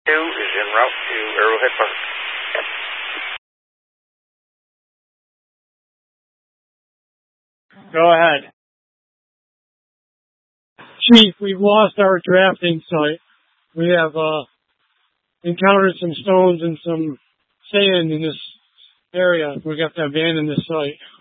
2 is en route to Arrowhead Park. Go ahead. Chief, we've lost our drafting site. We have encountered some stones and some sand in this area. We have to abandon this site.